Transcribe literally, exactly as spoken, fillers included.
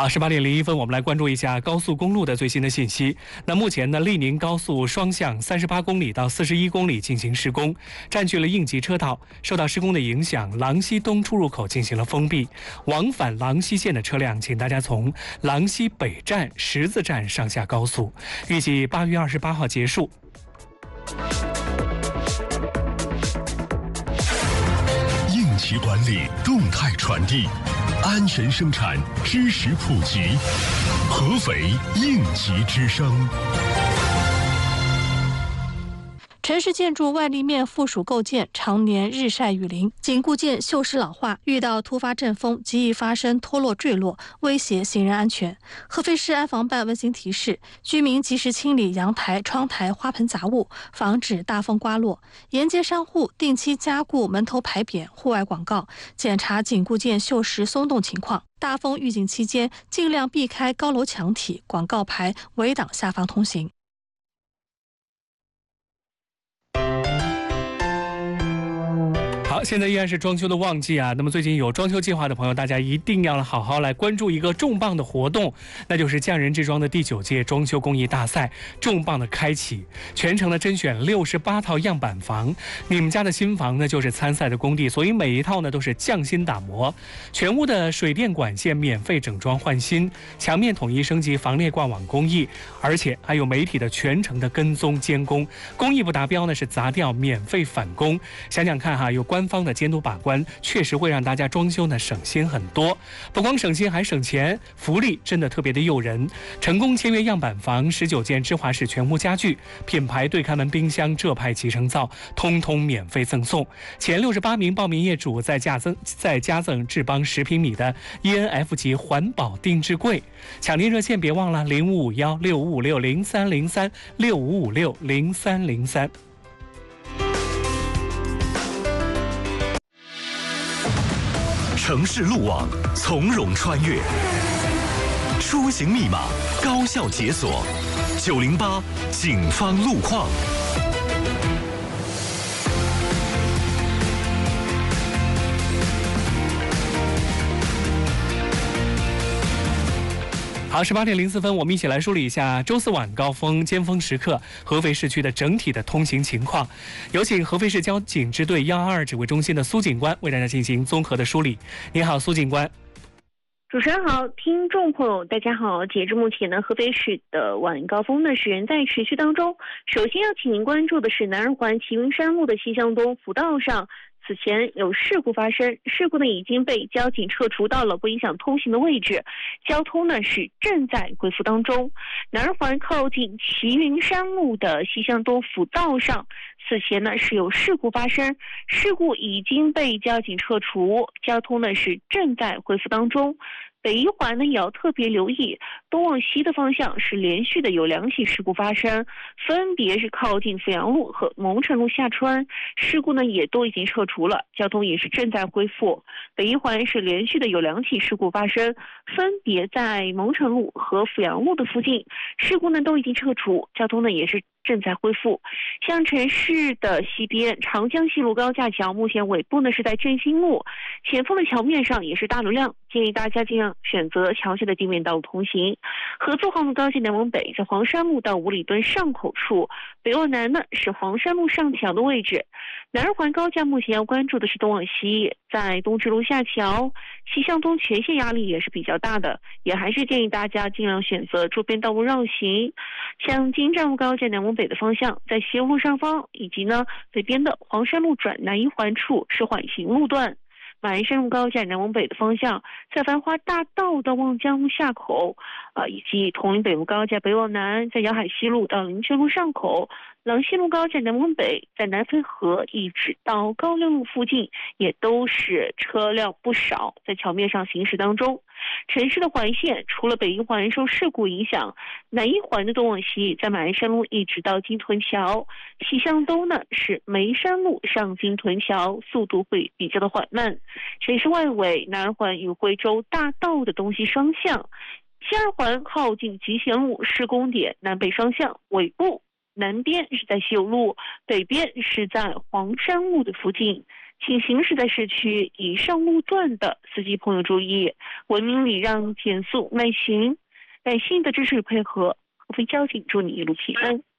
好，十八点零一分，我们来关注一下高速公路的最新的信息。那目前呢，利宁高速双向三十八公里到四十一公里进行施工，占据了应急车道。受到施工的影响，郎西东出入口进行了封闭，往返郎西线的车辆，请大家从郎西北站、十字站上下高速。预计八月二十八号结束。 应急管理，动态传递。安全生产，知识普及，合肥应急之声。 城市建筑外立面附属构件常年日晒雨淋，紧固件锈蚀老化，遇到突发阵风极易发生脱落坠落，威胁行人安全。合肥市安防办温馨提示居民及时清理阳台、窗台、花盆杂物，防止大风刮落。沿街商户定期加固门头牌匾、户外广告，检查紧固件锈蚀松动情况。大风预警期间，尽量避开高楼墙体、广告牌，围挡下方通行。 好，现在依然是装修的旺季啊。那么最近有装修计划的朋友，大家一定要好好来关注一个重磅的活动，那就是匠人制装的第九届装修工艺大赛重磅的开启，全程的甄选六十八套样板房。你们家的新房呢，就是参赛的工地，所以每一套呢都是匠心打磨，全屋的水电管线免费整装换新，墙面统一升级防裂挂网工艺，而且还有媒体的全程的跟踪监工，工艺不达标呢是砸掉免费返工。想想看哈，有关。官方的监督把关，确实会让大家装修呢省心很多。不光省心还省钱，福利真的特别的诱人。成功签约样板房十九件芝华士全屋家具，品牌对开门冰箱、浙派集成灶，通通免费赠送。前六十八名报名业主再加赠再加赠智邦十平米的 E N F 级环保定制柜。抢订热线别忘了零五五幺六五五六零三零三六五五六零三零三。 城市路网从容穿越，出行密码高效解锁，九零八警方路况。 好，十八点零四分，我们一起来梳理一下周四晚高峰尖峰时刻合肥市区的整体的通行情况。有请合肥市交警支队幺二二指挥中心的苏警官为大家进行综合的梳理。你好，苏警官。 主持人好，听众朋友大家好。截至目前呢，合肥市的晚高峰呢是仍在持续当中。首先要请您关注的是南二环齐云山路的西向东辅道上。此前有事故发生，事故呢已经被交警撤除到了不影响通行的位置，交通呢是正在恢复当中。南二环靠近齐云山路的西向东辅道上，此前呢是有事故发生，事故已经被交警撤除，交通呢是正在恢复当中。北一环呢也要特别留意，东往西的方向是连续的有两起事故发生，分别是靠近阜阳路和蒙城路下穿，事故呢也都已经撤除了，交通也是正在恢复。北一环是连续的有两起事故发生，分别在蒙城路和阜阳路的附近，事故呢都已经撤除，交通呢也是正在恢复。像城市的西边长江西路高架桥，目前尾部呢是在振兴路，前方的桥面上也是大流量，建议大家尽量选择桥下的地面道路通行。合作黄路高架南往北，在黄山路到五里墩上口处，北往南呢是黄山路上桥的位置。南二环高架目前要关注的是东往西，在东直路下桥，西向东全线压力也是比较大的，也还是建议大家尽量选择周边道路绕行。像京站路高架南往北的方向，在西路上方以及呢北边的黄山路转南一环处是缓行路段。马鞍山路高架南往北的方向，在繁华大道到望江路下口，呃，以及铜陵北路高架北往南，在瑶海西路到灵泉路上口，郎西路高架南往北，在南汾河一直到高陵路附近，也都是车辆不少，在桥面上行驶当中。城市的环线除了北一环受事故影响，南一环的东往西，在马鞍山路一直到金屯桥，西向东呢是眉山路上金屯桥，速度会比较的缓慢。城市外围南二环与惠州大道的东西双向，西二环靠近集贤路施工点南北双向，尾部南边是在西友路，北边是在黄山路的附近。 请行驶在市区以上路段的司机朋友注意，文明礼让、减速、耐行，感谢您的支持与配合。合肥交警祝你一路平安。